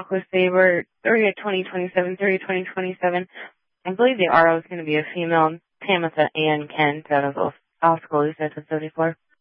Aqua Saber, 30 at 2027, 30 at 2027. I believe the RO is going to be a female, Tamitha Ann Kent out of Oskaloosa to 34.